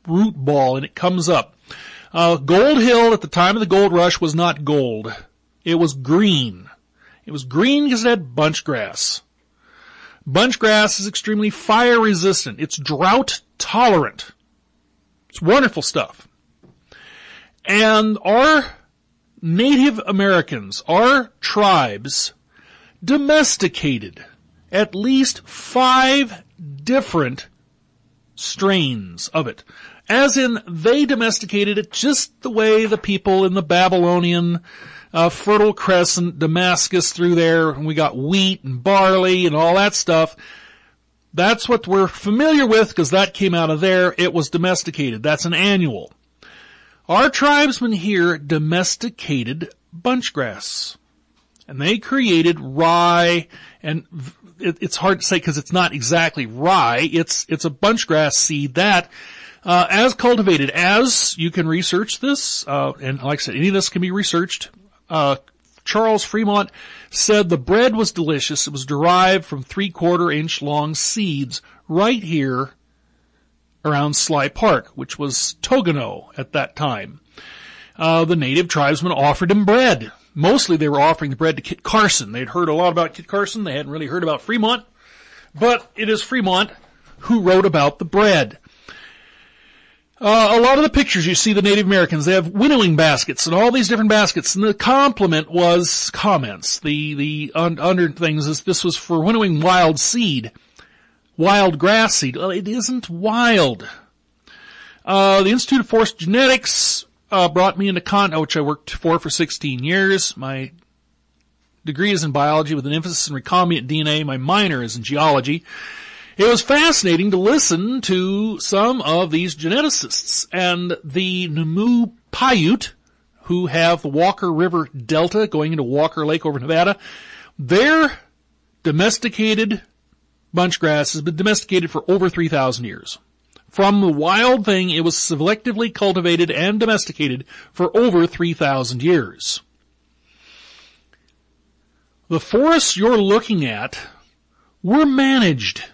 root ball and it comes up. Gold Hill at the time of the gold rush was not gold. It was green. It was green because it had bunch grass. Bunch grass is extremely fire resistant. It's drought tolerant. It's wonderful stuff. And our Native Americans, our tribes, domesticated at least 5 different strains of it. As in, they domesticated it just the way the people in the Babylonian Fertile Crescent, Damascus through there, and we got wheat and barley and all that stuff. That's what we're familiar with because that came out of there. It was domesticated. That's an annual. Our tribesmen here domesticated bunchgrass. And they created rye, and it's hard to say because it's not exactly rye. It's a bunchgrass seed that, as cultivated, as you can research this, and like I said, any of this can be researched. Charles Fremont said the bread was delicious. It was derived from 3/4 inch long seeds right here around Sly Park, which was Togano at that time. The native tribesmen offered him bread. Mostly they were offering the bread to Kit Carson. They'd heard a lot about Kit Carson. They hadn't really heard about Fremont. But it is Fremont who wrote about the bread. A lot of the pictures you see the Native Americans, they have winnowing baskets and all these different baskets. And the compliment was comments. The under things is this was for winnowing wild seed. Wild grass seed. Well, it isn't wild. The Institute of Forest Genetics brought me into which I worked for 16 years. My degree is in biology with an emphasis in recombinant DNA. My minor is in geology. It was fascinating to listen to some of these geneticists and the Namu Paiute, who have the Walker River Delta going into Walker Lake over Nevada. Their domesticated bunchgrass has been domesticated for over 3,000 years. From the wild thing, it was selectively cultivated and domesticated for over 3,000 years. The forests you're looking at were managed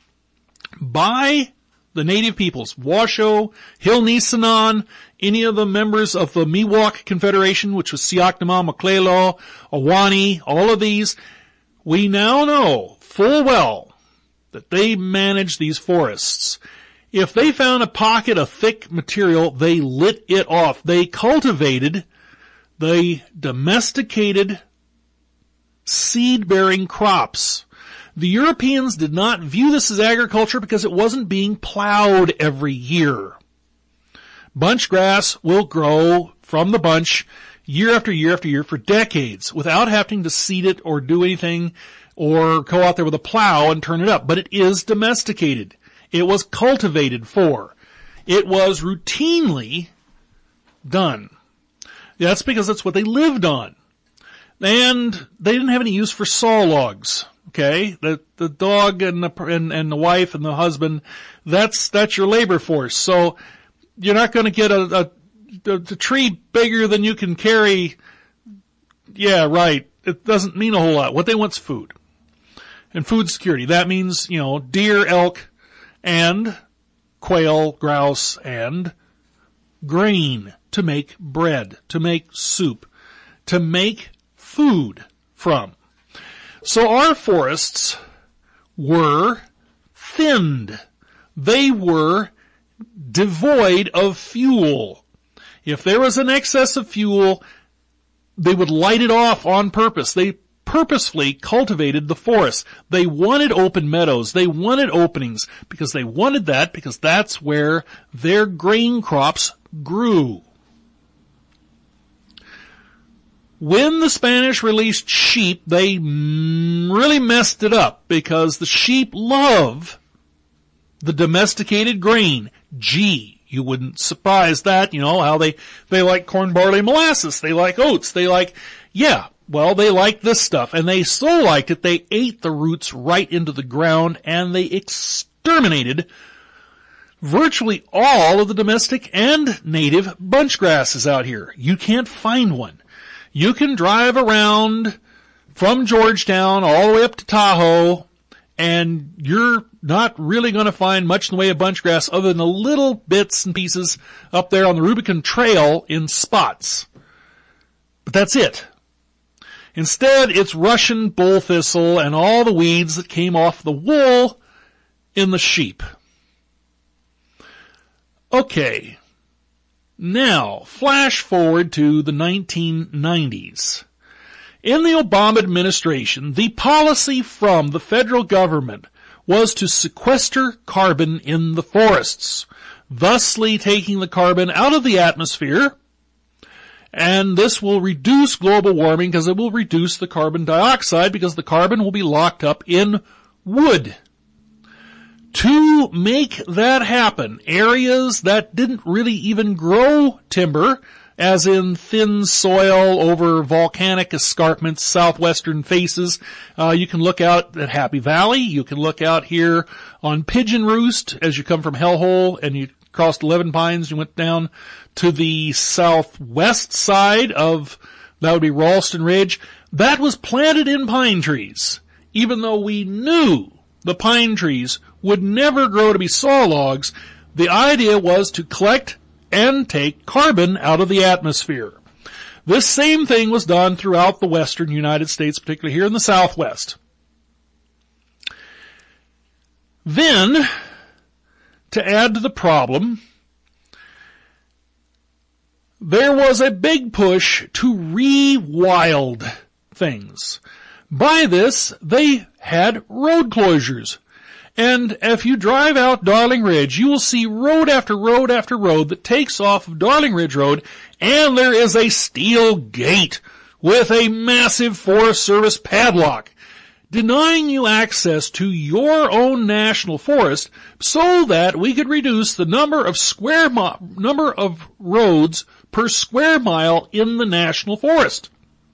by the native peoples, Washoe, Hill-Nisenan, any of the members of the Miwok Confederation, which was Siaknama, Maklelo, Awani, all of these. We now know full well that they managed these forests. If they found a pocket of thick material, they lit it off. They cultivated, they domesticated seed-bearing crops. The Europeans did not view this as agriculture because it wasn't being plowed every year. Bunch grass will grow from the bunch year after year after year for decades without having to seed it or do anything or go out there with a plow and turn it up. But it is domesticated. It was cultivated for. It was routinely done. That's because that's what they lived on. And they didn't have any use for saw logs. Okay, the dog and the wife and the husband, that's your labor force. So you're not going to get a tree bigger than you can carry. Yeah, right. It doesn't mean a whole lot. What they want is food and food security. That means, deer, elk, and quail, grouse, and grain to make bread, to make soup, to make food from. So our forests were thinned. They were devoid of fuel. If there was an excess of fuel, they would light it off on purpose. They purposefully cultivated the forests. They wanted open meadows. They wanted openings because they wanted that because that's where their grain crops grew. When the Spanish released sheep, they really messed it up because the sheep love the domesticated grain. Gee, you wouldn't surprise that, how they like corn, barley, molasses. They like oats. They like this stuff. And they so liked it, they ate the roots right into the ground and they exterminated virtually all of the domestic and native bunch grasses out here. You can't find one. You can drive around from Georgetown all the way up to Tahoe and you're not really going to find much in the way of bunchgrass other than the little bits and pieces up there on the Rubicon Trail in spots. But that's it. Instead, it's Russian bull thistle and all the weeds that came off the wool in the sheep. Okay. Now, flash forward to the 1990s. In the Obama administration, the policy from the federal government was to sequester carbon in the forests, thusly taking the carbon out of the atmosphere. And this will reduce global warming because it will reduce the carbon dioxide because the carbon will be locked up in wood. To make that happen, areas that didn't really even grow timber, as in thin soil over volcanic escarpments, southwestern faces, you can look out at Happy Valley. You can look out here on Pigeon Roost as you come from Hellhole and you crossed 11 Pines. You went down to the southwest side of, that would be Ralston Ridge. That was planted in pine trees, even though we knew the pine trees would never grow to be saw logs. The idea was to collect and take carbon out of the atmosphere. This same thing was done throughout the western United States, particularly here in the Southwest. Then, to add to the problem, there was a big push to re-wild things. By this, they had road closures. And if you drive out Darling Ridge, you will see road after road after road that takes off of Darling Ridge Road, and there is a steel gate with a massive Forest Service padlock, denying you access to your own national forest so that we could reduce the number of roads per square mile in the national forest.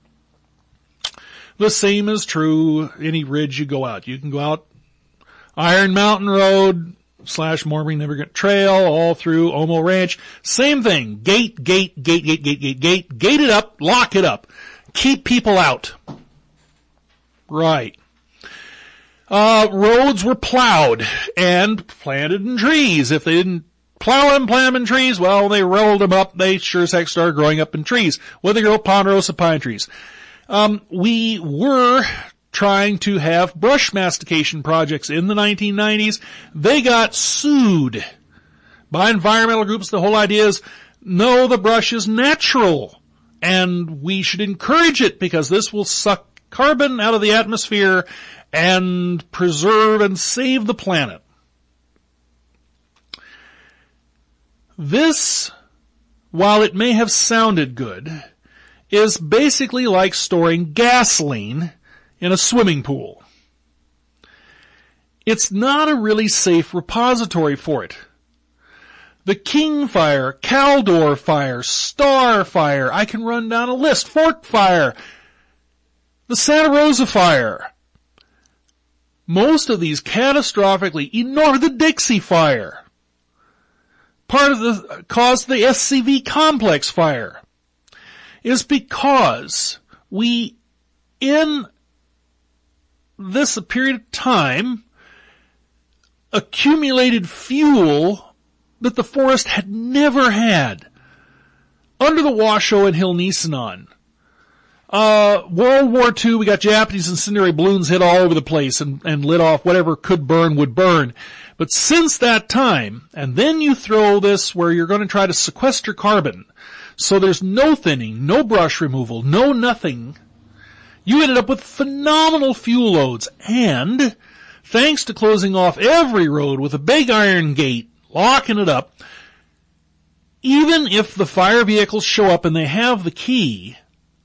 The same is true any ridge you go out. You can go out Iron Mountain Road / Morbing Navigant Trail all through Omo Ranch. Same thing. Gate it up, lock it up. Keep people out. Right. Roads were plowed and planted in trees. If they didn't plow them, plant them in trees, well, they rolled them up. They sure as heck started growing up in trees. Whether they grow ponderosa pine trees. We were trying to have brush mastication projects in the 1990s. They got sued by environmental groups. The whole idea is, no, the brush is natural, and we should encourage it because this will suck carbon out of the atmosphere and preserve and save the planet. This, while it may have sounded good, is basically like storing gasoline in a swimming pool. It's not a really safe repository for it. The King Fire, Caldor Fire, Star Fire, I can run down a list, Fork Fire, the Santa Rosa Fire. Most of these catastrophically enormous, the Dixie Fire, caused the SCV Complex Fire, is because we, in this period of time, accumulated fuel that the forest had never had. Under the Washoe and Hill Nisenan, World War II, we got Japanese incendiary balloons hit all over the place and lit off whatever could burn would burn. But since that time, and then you throw this where you're going to try to sequester carbon, so there's no thinning, no brush removal, no nothing, you ended up with phenomenal fuel loads. And thanks to closing off every road with a big iron gate, locking it up, even if the fire vehicles show up and they have the keys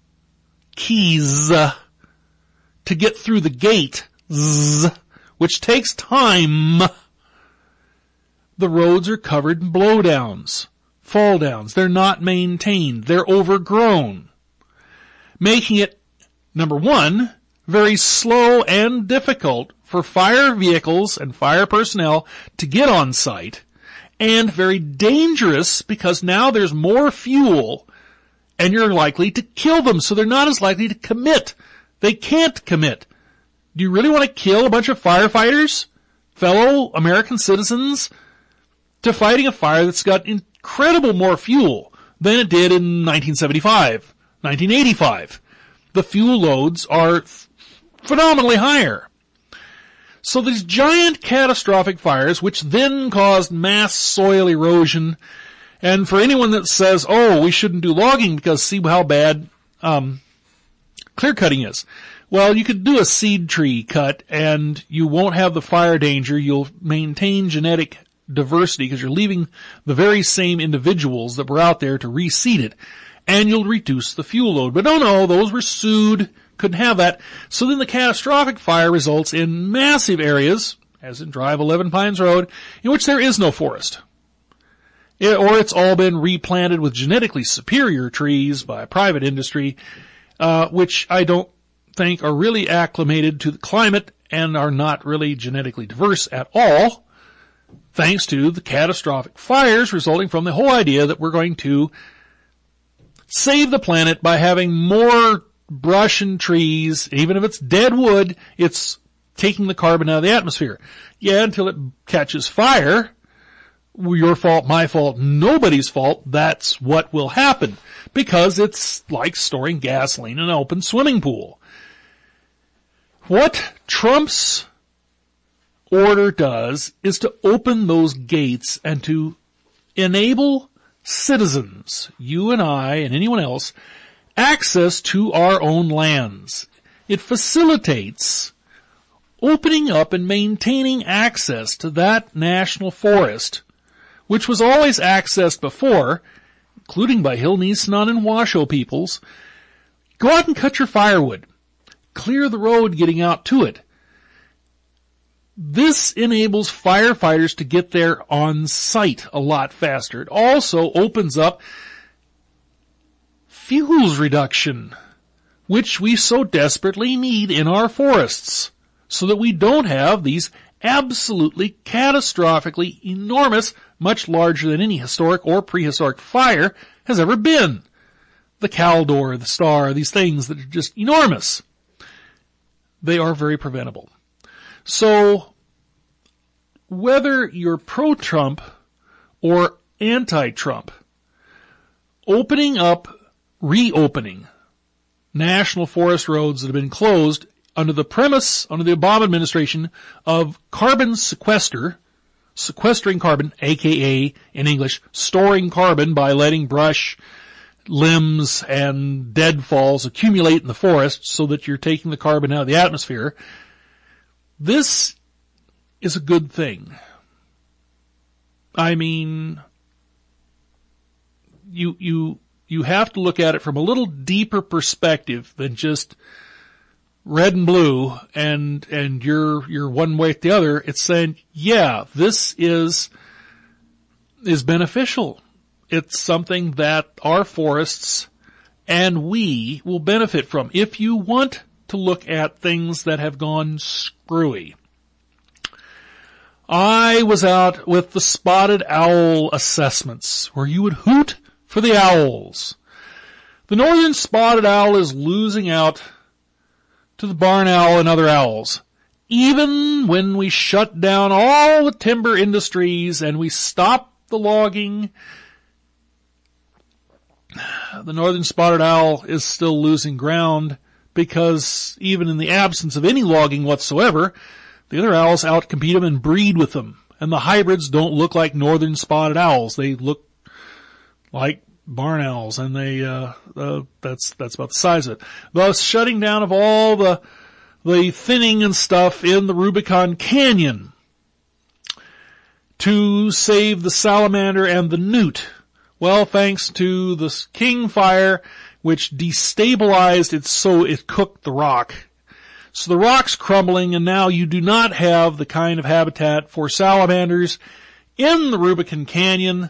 to get through the gate, which takes time, the roads are covered in blowdowns, fall downs. They're not maintained. They're overgrown, making it, number one, very slow and difficult for fire vehicles and fire personnel to get on site, and very dangerous because now there's more fuel and you're likely to kill them, so they're not as likely to commit. They can't commit Do you really want to kill a bunch of firefighters, fellow American citizens, to fighting a fire that's got incredible more fuel than it did in 1975, 1985? The fuel loads are phenomenally higher. So these giant catastrophic fires, which then caused mass soil erosion, and for anyone that says, oh, we shouldn't do logging because see how bad clear cutting is. Well, you could do a seed tree cut and you won't have the fire danger. You'll maintain genetic diversity because you're leaving the very same individuals that were out there to reseed it, and you'll reduce the fuel load. But no, those were sued. Couldn't have that. So then the catastrophic fire results in massive areas, as in Drive 11 Pines Road, in which there is no forest. Or it's all been replanted with genetically superior trees by private industry, which I don't think are really acclimated to the climate and are not really genetically diverse at all, thanks to the catastrophic fires resulting from the whole idea that we're going to save the planet by having more brush and trees. Even if it's dead wood, it's taking the carbon out of the atmosphere. Yeah, until it catches fire. Your fault, my fault, nobody's fault. That's what will happen. Because it's like storing gasoline in an open swimming pool. What Trump's order does is to open those gates and to enable citizens, you and I and anyone else, access to our own lands. It facilitates opening up and maintaining access to that national forest, which was always accessed before, including by Hill Nisenan and Washoe peoples. Go out and cut your firewood. Clear the road getting out to it. This enables firefighters to get there on site a lot faster. It also opens up fuels reduction, which we so desperately need in our forests, so that we don't have these absolutely catastrophically enormous, much larger than any historic or prehistoric fire has ever been. The Caldor, the Star, these things that are just enormous. They are very preventable. So, whether you're pro-Trump or anti-Trump, reopening national forest roads that have been closed under the premise, under the Obama administration, of carbon sequestering carbon, aka, in English, storing carbon by letting brush, limbs, and deadfalls accumulate in the forest so that you're taking the carbon out of the atmosphere. This is a good thing. I mean, you have to look at it from a little deeper perspective than just red and blue and you're one way or the other. It's saying, yeah, this is beneficial. It's something that our forests and we will benefit from if you want to look at things that have gone screwy. I was out with the spotted owl assessments where you would hoot for the owls. The northern spotted owl is losing out to the barn owl and other owls. Even when we shut down all the timber industries and we stop the logging, the northern spotted owl is still losing ground because even in the absence of any logging whatsoever, the other owls outcompete them and breed with them. And the hybrids don't look like northern spotted owls. They look like barn owls, and that's about the size of it. Thus, shutting down of all the thinning and stuff in the Rubicon Canyon to save the salamander and the newt. Well, thanks to the King Fire, which destabilized it so it cooked the rock. So the rock's crumbling, and now you do not have the kind of habitat for salamanders in the Rubicon Canyon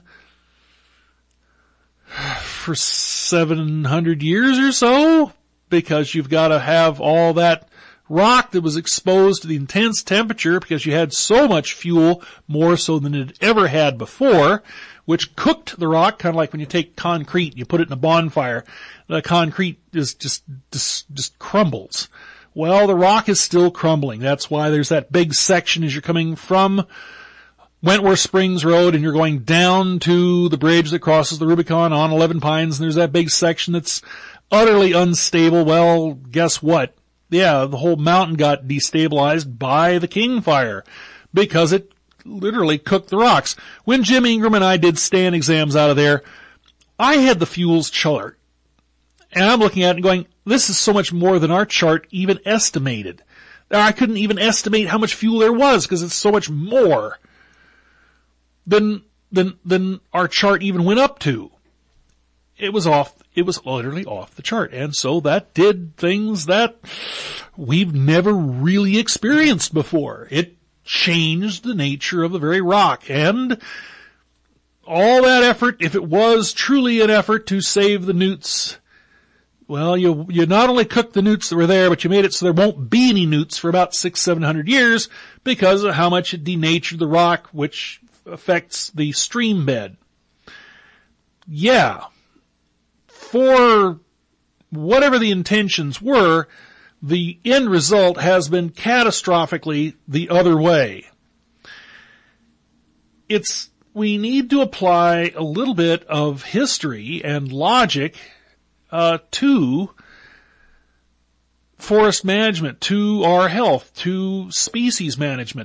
for 700 years or so, because you've got to have all that rock that was exposed to the intense temperature because you had so much fuel, more so than it ever had before, which cooked the rock, kind of like when you take concrete, you put it in a bonfire, the concrete is just crumbles. Well, the rock is still crumbling. That's why there's that big section as you're coming from Wentworth Springs Road and you're going down to the bridge that crosses the Rubicon on 11 Pines, and there's that big section that's utterly unstable. Well, guess what? Yeah, the whole mountain got destabilized by the King Fire because it literally cooked the rocks. When Jim Ingram and I did stand exams out of there, I had the fuels chart. And I'm looking at it and going, this is so much more than our chart even estimated. I couldn't even estimate how much fuel there was because it's so much more than our chart even went up to. It was utterly off the chart. And so that did things that we've never really experienced before. It changed the nature of the very rock. And all that effort, if it was truly an effort to save the newts, well, you not only cooked the newts that were there, but you made it so there won't be any newts for about 600-700 years because of how much it denatured the rock, which affects the stream bed. Yeah. For whatever the intentions were, the end result has been catastrophically the other way. We need to apply a little bit of history and logic to forest management, to our health, to species management.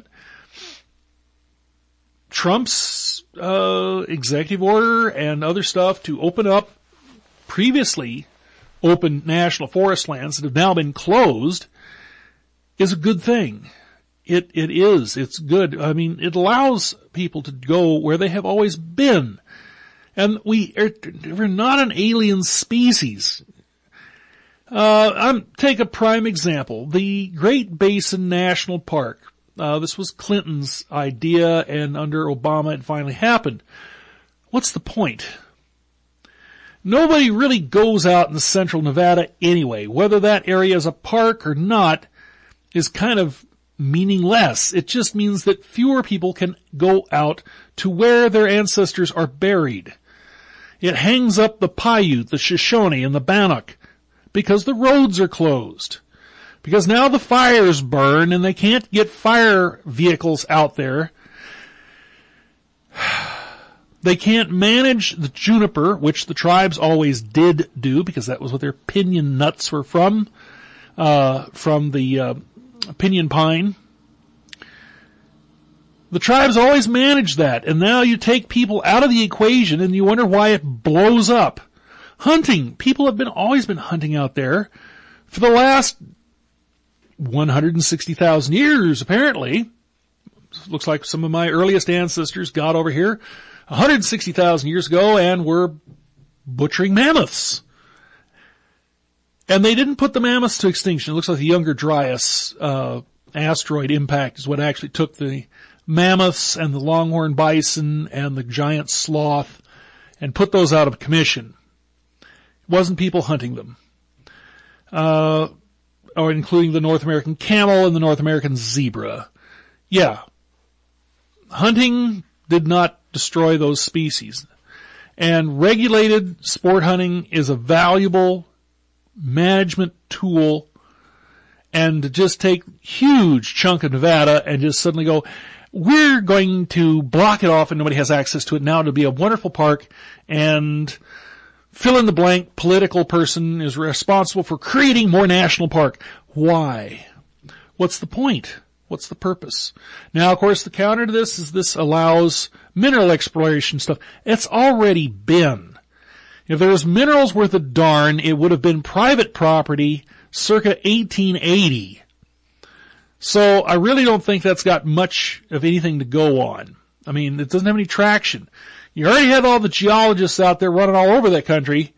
Trump's executive order and other stuff to open up previously open national forest lands that have now been closed is a good thing. It is. It's good. I mean, it allows people to go where they have always been. And we're not an alien species. Take a prime example. The Great Basin National Park. This was Clinton's idea, and under Obama it finally happened. What's the point? Nobody really goes out in central Nevada anyway. Whether that area is a park or not is kind of meaningless. It just means that fewer people can go out to where their ancestors are buried. It hangs up the Paiute, the Shoshone, and the Bannock because the roads are closed. Because now the fires burn and they can't get fire vehicles out there. They can't manage the juniper, which the tribes always did do because that was what their pinyon nuts were from the pinyon pine. The tribes always managed that, and now you take people out of the equation and you wonder why it blows up. Hunting. People have always been hunting out there for the last 160,000 years, apparently. Looks like some of my earliest ancestors got over here 160,000 years ago and were butchering mammoths. And they didn't put the mammoths to extinction. It looks like the Younger Dryas asteroid impact is what actually took the mammoths and the longhorn bison and the giant sloth and put those out of commission. It wasn't people hunting them. Or including the North American camel and the North American zebra. Yeah. Hunting did not destroy those species. And regulated sport hunting is a valuable management tool. And to just take huge chunk of Nevada and just suddenly go, we're going to block it off and nobody has access to it. Now it'll be a wonderful park, and fill in the blank political person is responsible for creating more national park. Why? What's the point? What's the purpose? Now, of course, the counter to this is this allows mineral exploration stuff. It's already been. If there was minerals worth a darn, it would have been private property circa 1880. So I really don't think that's got much of anything to go on. I mean, it doesn't have any traction. You already had all the geologists out there running all over that country.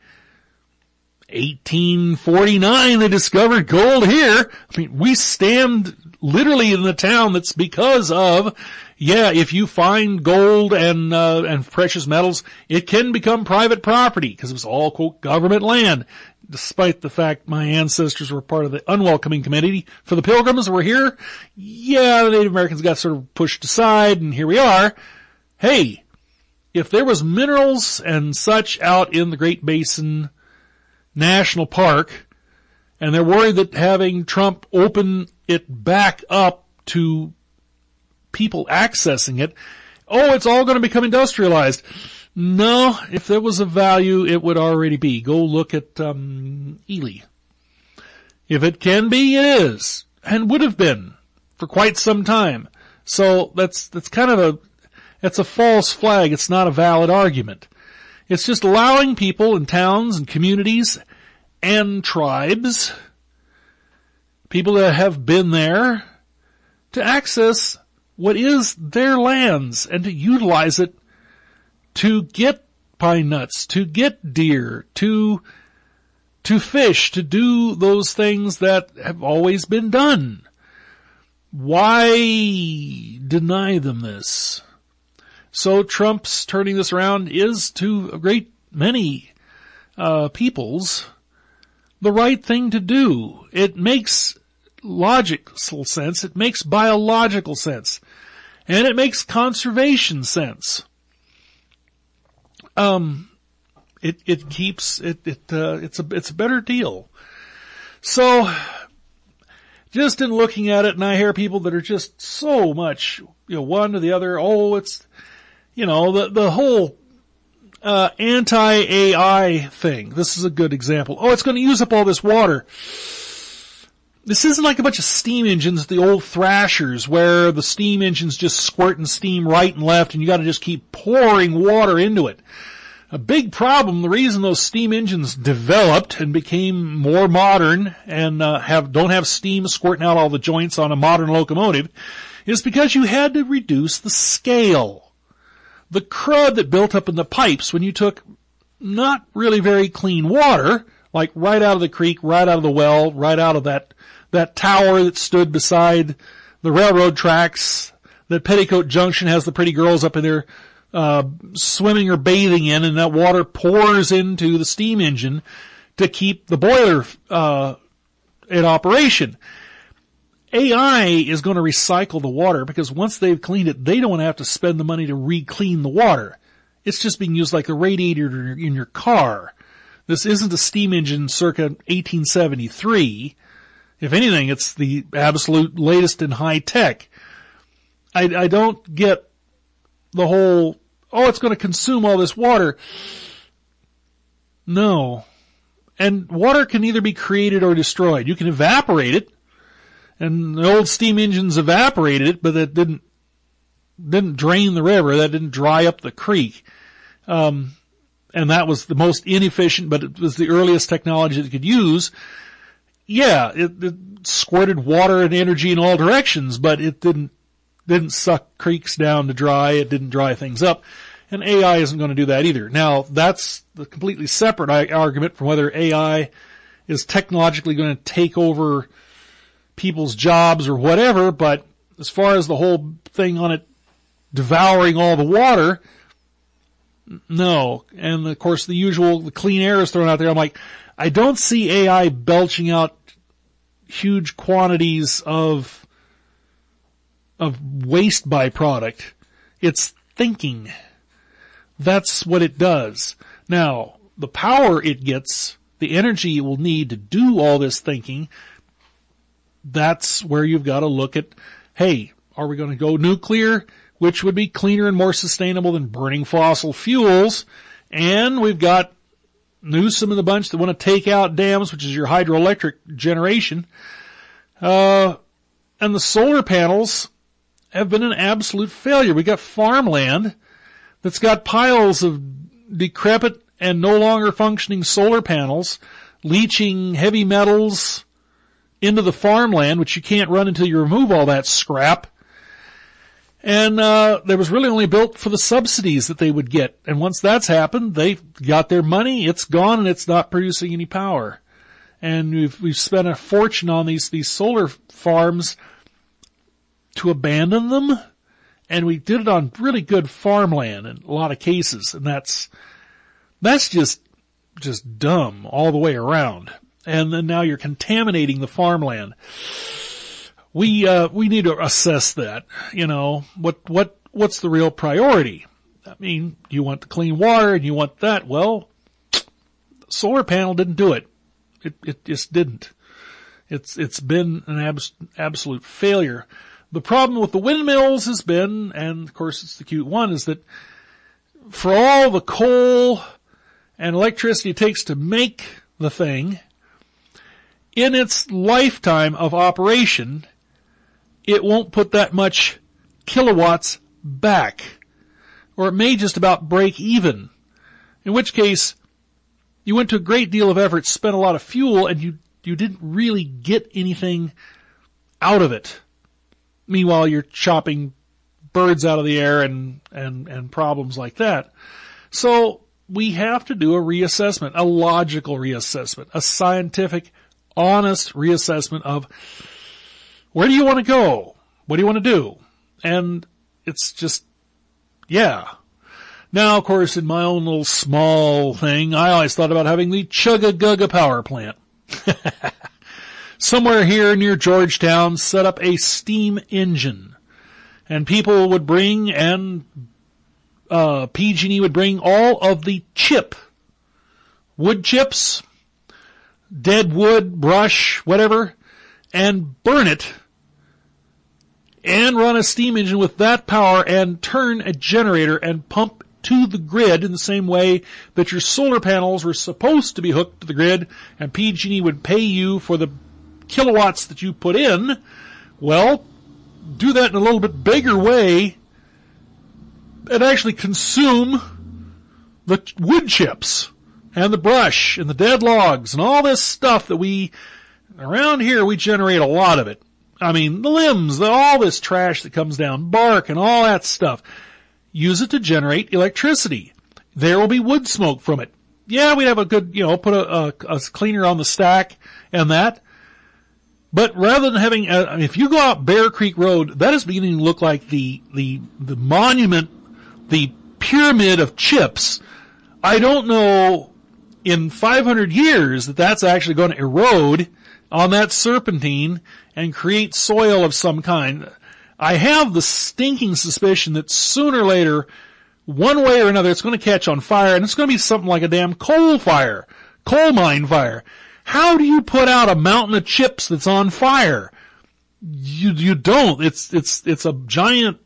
1849, they discovered gold here. I mean, we stand literally in the town that's because of, if you find gold and precious metals, it can become private property because it was all, quote, government land. Despite the fact my ancestors were part of the unwelcoming committee for the Pilgrims that were here, the Native Americans got sort of pushed aside, and here we are. Hey, if there was minerals and such out in the Great Basin National Park, And they're worried that having Trump open it back up to people accessing it, it's all going to become industrialized. No, if there was a value, it would already be. Go look at Ely. If it can be, it is, and would have been for quite some time. So that's kind of it's a false flag. It's not a valid argument. It's just allowing people in towns and communities and tribes, people that have been there, to access what is their lands and to utilize it to get pine nuts, to get deer, to fish, to do those things that have always been done. Why deny them this? So Trump's turning this around is, to a great many peoples, the right thing to do. It makes logical sense, it makes biological sense, and it makes conservation sense. It's a better deal. So, just in looking at it, and I hear people that are just so much, one to the other, it's, the whole, anti-AI thing. This is a good example. It's going to use up all this water. This isn't like a bunch of steam engines, the old thrashers, where the steam engines just squirting steam right and left, and you got to just keep pouring water into it. A big problem, the reason those steam engines developed and became more modern and don't have steam squirting out all the joints on a modern locomotive, is because you had to reduce the scale. The crud that built up in the pipes when you took not really very clean water, like right out of the creek, right out of the well, right out of that tower that stood beside the railroad tracks that Petticoat Junction has the pretty girls up in there swimming or bathing in, and that water pours into the steam engine to keep the boiler in operation. AI is going to recycle the water because once they've cleaned it, they don't have to spend the money to re-clean the water. It's just being used like the radiator in your car. This isn't a steam engine circa 1873. If anything, it's the absolute latest in high tech. I don't get the whole, it's going to consume all this water. No. And water can either be created or destroyed. You can evaporate it, and the old steam engines evaporated it, but that didn't drain the river, that didn't dry up the creek. And that was the most inefficient, but it was the earliest technology that could use. Yeah, it squirted water and energy in all directions, but it didn't suck creeks down to dry. It didn't dry things up. And AI isn't going to do that either. Now, that's the completely separate argument from whether AI is technologically going to take over people's jobs or whatever, but as far as the whole thing on it devouring all the water, no. And of course the clean air is thrown out there. I'm like, I don't see AI belching out huge quantities of waste byproduct. It's thinking. That's what it does. Now, the power it gets, the energy it will need to do all this thinking, that's where you've got to look at, hey, are we going to go nuclear, which would be cleaner and more sustainable than burning fossil fuels? And we've got Newsom and the bunch that want to take out dams, which is your hydroelectric generation. And the solar panels have been an absolute failure. We got farmland that's got piles of decrepit and no longer functioning solar panels leaching heavy metals into the farmland, which you can't run until you remove all that scrap. And they was really only built for the subsidies that they would get. And once that's happened, they got their money, it's gone, and it's not producing any power. And we've spent a fortune on these solar farms to abandon them, and we did it on really good farmland in a lot of cases, and that's just dumb all the way around. And then now you're contaminating the farmland. We need to assess that. What's the real priority? I mean, you want the clean water and you want that. Well, the solar panel didn't do it. It just didn't. It's been an absolute failure. The problem with the windmills has been, and of course it's the cute one, is that for all the coal and electricity it takes to make the thing, in its lifetime of operation, it won't put that much kilowatts back. Or it may just about break even. In which case, you went to a great deal of effort, spent a lot of fuel, and you didn't really get anything out of it. Meanwhile, you're chopping birds out of the air and problems like that. So we have to do a reassessment, a logical reassessment, a scientific, honest reassessment of where do you want to go? What do you want to do? And it's just, yeah. Now, of course, in my own little small thing, I always thought about having the Chugga-Gugga power plant. Somewhere here near Georgetown, set up a steam engine. And people would bring, and PG&E would bring all of the wood chips, dead wood, brush, whatever, and burn it, and run a steam engine with that power and turn a generator and pump to the grid in the same way that your solar panels were supposed to be hooked to the grid, and PG&E would pay you for the kilowatts that you put in. Well, do that in a little bit bigger way and actually consume the wood chips and the brush and the dead logs and all this stuff that around here we generate a lot of it. I mean, the limbs, all this trash that comes down, bark and all that stuff. Use it to generate electricity. There will be wood smoke from it. Yeah, we'd have a good, put a cleaner on the stack and that. But rather than having, if you go out Bear Creek Road, that is beginning to look like the monument, the pyramid of chips. I don't know in 500 years that's actually going to erode on that serpentine and create soil of some kind. I have the stinking suspicion that sooner or later, one way or another, it's going to catch on fire, and it's going to be something like a damn coal mine fire. How do you put out a mountain of chips that's on fire? You don't. It's a giant,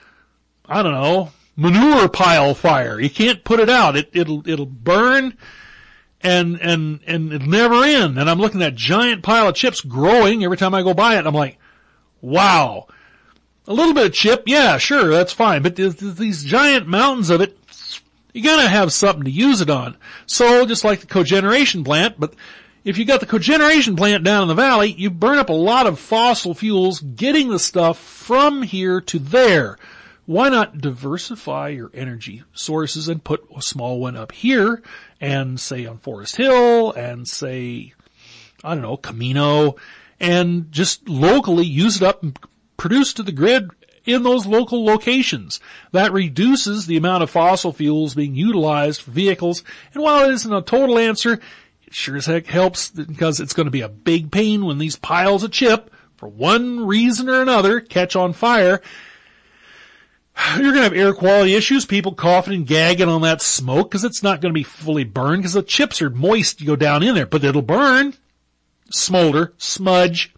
I don't know, manure pile fire. You can't put it out. It'll burn and it'll never end. And I'm looking at that giant pile of chips growing every time I go by it, and I'm like, wow. A little bit of chip, yeah, sure, that's fine. But these giant mountains of it, you gotta have something to use it on. So, just like the cogeneration plant, but if you got the cogeneration plant down in the valley, you burn up a lot of fossil fuels getting the stuff from here to there. Why not diversify your energy sources and put a small one up here and say on Forest Hill and say, I don't know, Camino, and just locally use it up and produce to the grid in those local locations. That reduces the amount of fossil fuels being utilized for vehicles. And while it isn't a total answer, it sure as heck helps because it's going to be a big pain when these piles of chip, for one reason or another, catch on fire. You're going to have air quality issues, people coughing and gagging on that smoke because it's not going to be fully burned because the chips are moist. You go down in there, but it'll burn, smolder, smudge,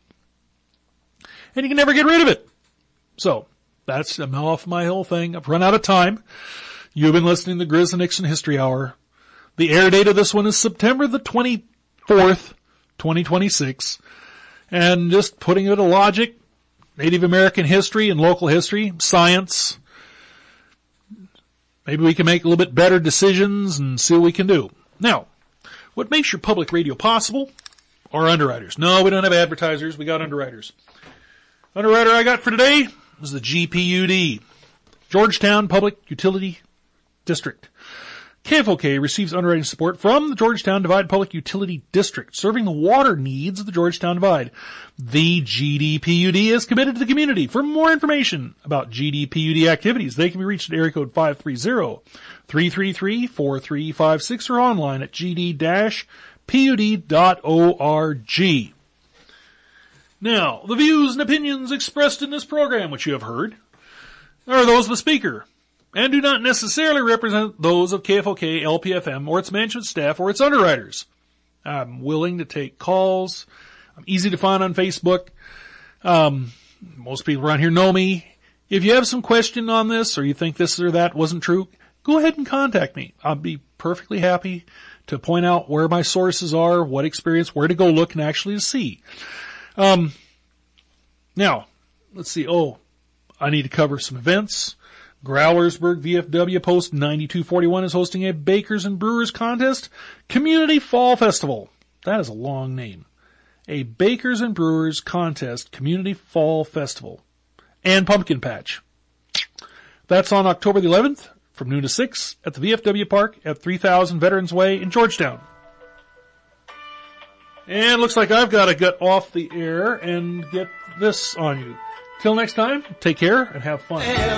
and you can never get rid of it. So, I'm off my whole thing. I've run out of time. You've been listening to the Grizz and Nixon History Hour. The air date of this one is September the 24th, 2026. And just putting it to logic, Native American history and local history, science. Maybe we can make a little bit better decisions and see what we can do. Now, what makes your public radio possible are underwriters. No, we don't have advertisers. We got underwriters. Underwriter I got for today is the GPUD, Georgetown Public Utility District. KFOK receives underwriting support from the Georgetown Divide Public Utility District, serving the water needs of the Georgetown Divide. The GDPUD is committed to the community. For more information about GDPUD activities, they can be reached at area code 530-333-4356 or online at gd-pud.org. Now, the views and opinions expressed in this program, which you have heard, are those of the speaker, and do not necessarily represent those of KFOK, LPFM, or its management staff, or its underwriters. I'm willing to take calls. I'm easy to find on Facebook. Most people around here know me. If you have some question on this or you think this or that wasn't true, go ahead and contact me. I'll be perfectly happy to point out where my sources are, what experience, where to go look and actually to see. Now, let's see. I need to cover some events. Growlersburg VFW Post 9241 is hosting a Bakers and Brewers Contest Community Fall Festival. That is a long name. A Bakers and Brewers Contest Community Fall Festival. And Pumpkin Patch. That's on October the 11th from noon to 6 at the VFW Park at 3000 Veterans Way in Georgetown. And looks like I've got to get off the air and get this on you. Till next time, take care and have fun.